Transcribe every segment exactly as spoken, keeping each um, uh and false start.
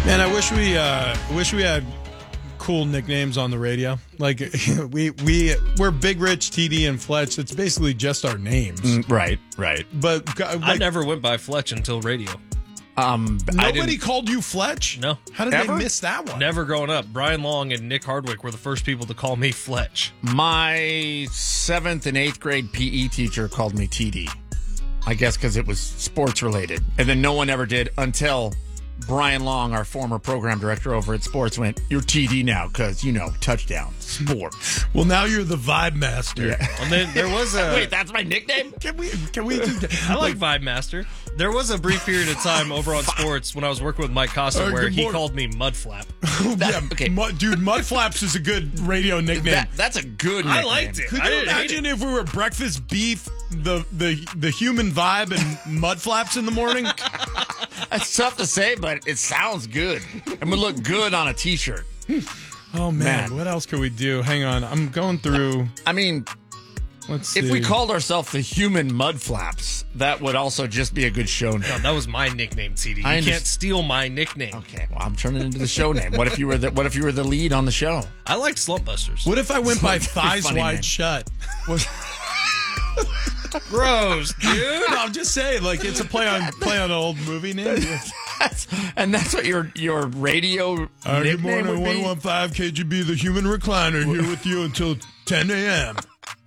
Man, I wish we uh, wish we had cool nicknames on the radio. Like we we we're Big Rich, T D, and Fletch. It's basically just our names. Mm, right, right. But like, I never went by Fletch until radio. Um, I nobody didn't, called you Fletch? No. How did Ever? they miss that one? Never growing up. Brian Long and Nick Hardwick were the first people to call me Fletch. my seventh and eighth grade P E teacher called me T D. I guess because it was sports related, and then no one ever did until Brian Long, our former program director over at Sports, went, "You're T D now because you know touchdown sports." Well, now you're the Vibe Master. Yeah. And then there was a... Wait, that's my nickname? Can we? Can we? Do I like Vibe Master. There was a brief period of time over on sports when I was working with Mike Costa Uh, where good he morning. called me Mudflap. yeah, okay. Mud, dude, Mudflaps is a good radio nickname. That, that's a good I nickname. liked it. Could I you didn't hate imagine it. if we were breakfast beef, the the the human vibe, and Mudflaps in the morning? That's tough to say, but it sounds good. And would look good on a T-shirt. Oh man, Man. what else could we do? Hang on, I'm going through. I mean, Let's see. if we called ourselves the Human Mudflaps, that would also just be a good show name. No, that was my nickname, T D. You I can't understand. steal my nickname. Okay, well, I'm turning it into the show name. What if you were the What if you were the lead on the show? I liked Slump Busters. What if I went by It's a very Thighs funny Wide name. Shut? Gross, dude. No, I'm just saying, like it's a play on play on an old movie name. That's, and that's what your your radio Uh, good nickname morning, would be? one fifteen K G B, the human recliner, here with you until ten a.m.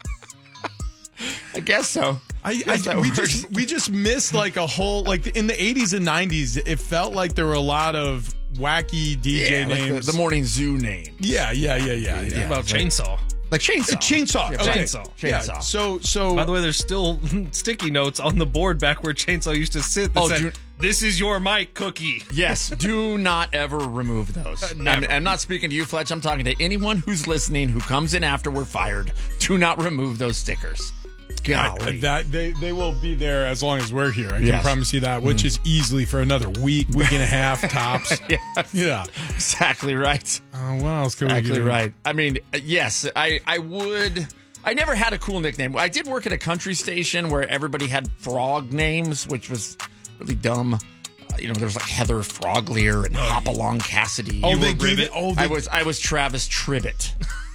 I guess so. I, Guess I that we works. just we just missed like a whole like in the eighties and nineties. It felt like there were a lot of wacky D J Yeah, like names. the, the morning zoo name. yeah, yeah, yeah, yeah, yeah. What about Chainsaw? Like chainsaw. Chainsaw. Yeah, Okay. Chainsaw. Yeah. Chainsaw. So so By the way, there's still sticky notes on the board back where Chainsaw used to sit that Oh, said, dude. "This is your mic, Cookie." Yes, do not ever remove those. I'm, never. I'm not speaking to you, Fletch. I'm talking to anyone who's listening who comes in after we're fired. Do not remove those stickers. Golly. that they, they will be there as long as we're here. I can Yes. promise you that, which is easily for another week, week and a half tops. Yes. Yeah. Exactly right. Uh, what else can we Exactly do? right. I mean, uh, yes, I, I would. I never had a cool nickname. I did work at a country station where everybody had frog names, which was really dumb. Uh, you know, there was like Heather Froglier and Hopalong Cassidy. Oh, You they were gave Ribbit. it. Oh, they, I was I was Travis Tribbett.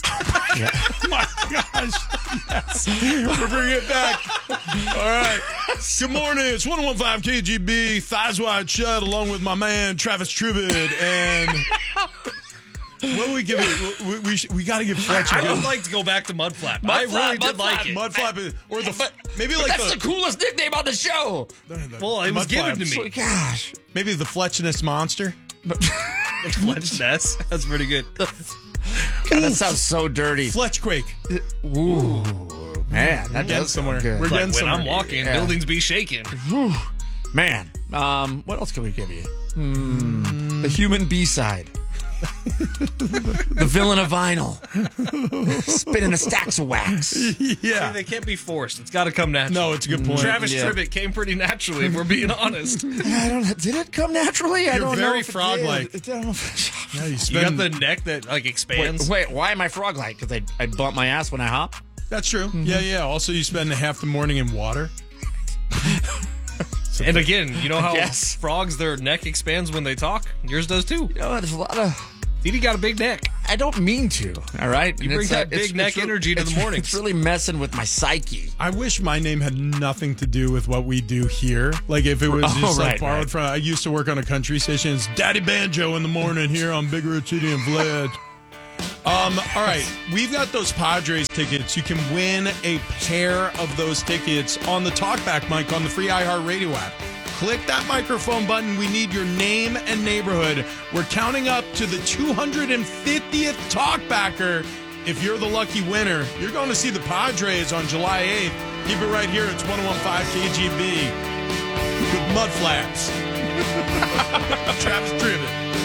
my gosh. Yes. We're bringing it back. All right. Good morning. It's one oh one five K G B, Thighs Wide Shut, along with my man, Travis Tribbett. And what do we give it? We, we, sh- we got to give Fletch a I good would like to go back to Mudflap. I Mudflap, really did Mudflap, like it. Mudflap. is- Or the, But- maybe But like that's the, coolest nickname on the show. the, the Well, it was given to Mudflaps. me. Gosh. Maybe the Fletchness Monster. Fletch Ness. That's pretty good. God, that sounds so dirty. Fletchquake. Ooh, man, that getting does somewhere. somewhere. Good. We're Like getting when I'm somewhere. walking, Yeah. buildings be shaking. Man, um, what else can we give you? Hmm, the human B-side. The villain of vinyl. Spinning the stacks of wax. Yeah. They can't be forced. It's got to come naturally. No, it's a good point. Travis Yeah. Tribbett came pretty naturally, if we're being honest. You I don't. Did it come naturally? I You're don't know. very if it frog-like. did. I don't know if- Yeah, you got spend, the neck that like Wait, expands. wait, why am I frog-like? Because I, I bump my ass when I hop? That's true. Yeah, yeah. Also, you spend half the morning in water. And again, you know how Yes. frogs, their neck expands when they talk? Yours does too. You know, there's a lot of... T D got a big neck. I don't mean to, all right? You bring that big neck energy to it's, the mornings. It's really messing with my psyche. I wish my name had nothing to do with what we do here. Like if it was Oh, just like right, borrowed right. from. I used to work on a country station. It's Daddy Banjo in the morning here on Big Rich City and Vlad. Um, all right, we've got those Padres tickets. You can win a pair of those tickets on the Talkback mic on the free iHeartRadio app. Click that microphone button. We need your name and neighborhood. We're counting up to the two hundred fiftieth Talkbacker. If you're the lucky winner, you're going to see the Padres on July eighth. Keep it right here. It's one oh one five K G B with Mudflaps. Travis Tribbett.